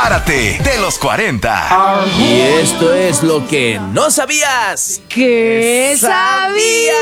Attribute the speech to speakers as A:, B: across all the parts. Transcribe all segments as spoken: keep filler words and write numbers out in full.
A: Párate de los cuarenta.
B: Y esto es lo que no sabías.
C: ¿Qué sabías?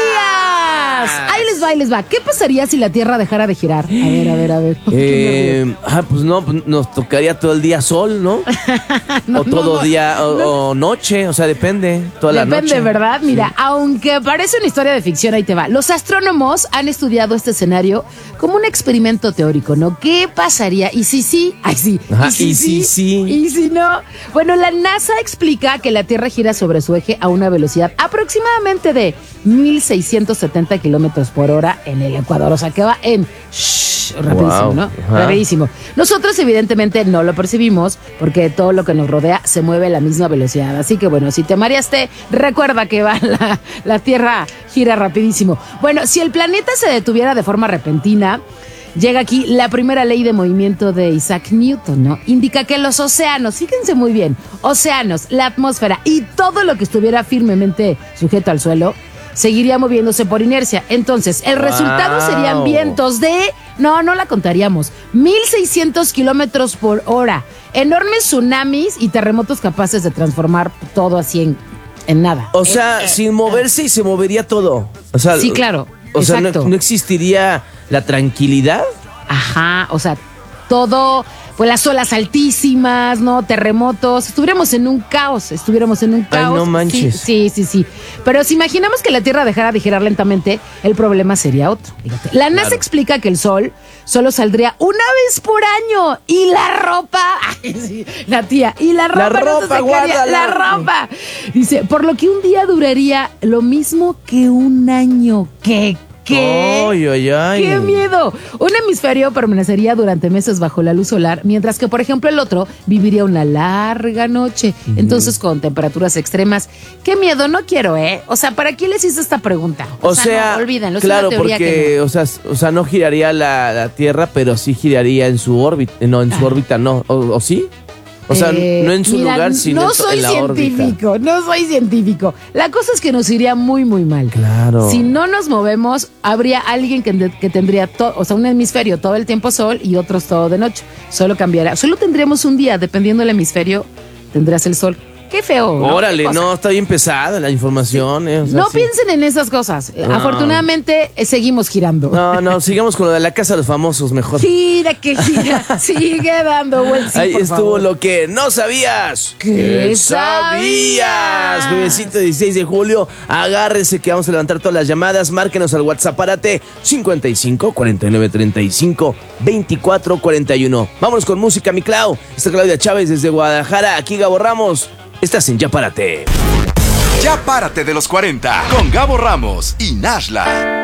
C: Ahí les va, ahí les va. ¿Qué pasaría si la Tierra dejara de girar? A ver, a ver, a ver.
B: Eh, ah, pues no, pues nos tocaría todo el día sol, ¿no?
C: No,
B: o todo
C: no,
B: día, o,
C: no.
B: o noche, o sea, depende. Toda la noche.
C: Depende, ¿verdad? Mira, aunque parece una historia de ficción, ahí te va. Los astrónomos han estudiado este escenario como un experimento teórico, ¿no? ¿Qué pasaría? ¿Y si sí? Ay, sí.
B: Ajá,
C: ¿Y si
B: y si sí?
C: ¿Y si no? Bueno, la NASA explica que la Tierra gira sobre su eje a una velocidad aproximadamente de mil seiscientos setenta kilómetros por hora en el Ecuador. O sea, que va en... Shh, rapidísimo,
B: Wow.
C: ¿no?
B: Ajá.
C: Rapidísimo. Nosotros evidentemente no lo percibimos porque todo lo que nos rodea se mueve a la misma velocidad. Así que bueno, si te mareaste, recuerda que va la, la Tierra gira rapidísimo. Bueno, si el planeta se detuviera de forma repentina, llega aquí la primera ley de movimiento de Isaac Newton, ¿no? Indica que los océanos, fíjense muy bien, océanos, la atmósfera y todo lo que estuviera firmemente sujeto al suelo seguiría moviéndose por inercia. Entonces, el
B: Wow.
C: resultado serían vientos de... No, no la contaríamos. mil seiscientos kilómetros por hora. Enormes tsunamis y terremotos capaces de transformar todo así en, en nada.
B: O sea, sin moverse y se movería todo. O sea,
C: Sí, claro.
B: O sea, no,
C: exacto.
B: no existiría la tranquilidad.
C: Ajá, o sea, todo, pues las olas altísimas, ¿no? Terremotos, estuviéramos en un caos, estuviéramos en un
B: Ay,
C: caos.
B: no manches.
C: Sí, sí, sí, sí. Pero si imaginamos que la Tierra dejara de girar lentamente, el problema sería otro. Fíjate. La NASA
B: Claro.
C: explica que el Sol solo saldría una vez por año y la ropa, ay, sí, la tía, y la ropa,
B: La
C: no se
B: ropa,
C: secaría,
B: guárdala.
C: la ropa. Dice, por lo que un día duraría lo mismo que un año. ¿Qué? ¿Qué?
B: Ay, ay, ay.
C: ¡Qué miedo! Un hemisferio permanecería durante meses bajo la luz solar, mientras que, por ejemplo, el otro viviría una larga noche, entonces con temperaturas extremas. ¡Qué miedo! No quiero, ¿eh? O sea, ¿para quién les hice esta pregunta?
B: O, sea,
C: no, olvídenlo, es
B: claro,
C: una teoría
B: porque,
C: que no.
B: o sea, o sea, no giraría la, la Tierra, pero sí giraría en su órbita. No, en su
C: Ah.
B: órbita no. ¿O, o sí? O sea,
C: Eh,
B: no en su
C: mira,
B: lugar, sino
C: no
B: en,
C: soy
B: en la órbita.
C: científico, no soy científico. La cosa es que nos iría muy, muy mal.
B: Claro.
C: Si no nos movemos, habría alguien que, que tendría, to, o sea, un hemisferio todo el tiempo sol y otros todo de noche. Solo cambiará. Solo tendríamos un día, dependiendo del hemisferio, tendrás el sol. Qué feo. ¿no?
B: Órale,
C: Qué cosa.
B: no, está bien pesada la información. Eh, o sea,
C: No
B: sí.
C: piensen en esas cosas.
B: No.
C: Afortunadamente, eh, seguimos girando.
B: No, no, sigamos con lo de la casa de los famosos mejor.
C: Gira que gira, sigue dando vueltas. Sí,
B: Ahí
C: por
B: estuvo
C: favor.
B: lo que no sabías.
C: ¿Qué
B: sabías?
C: sabías?
B: Juevesito dieciséis de julio, agárrense que vamos a levantar todas las llamadas. Márquenos al WhatsApp, párate cincuenta y cinco, cuarenta y nueve, treinta y cinco, veinticuatro, cuarenta y uno. Vámonos con música, mi Clau. Esta es Claudia Chávez desde Guadalajara. Aquí Gabo Ramos. Estás en Ya Párate.
A: Ya párate de los cuarenta con Gabo Ramos y Nashla.